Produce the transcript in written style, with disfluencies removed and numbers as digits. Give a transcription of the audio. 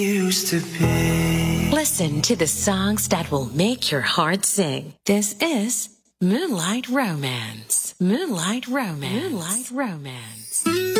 Used to be. Listen to the songs that will make your heart sing. This is Moonlight Romance. Moonlight Romance. Moonlight Romance.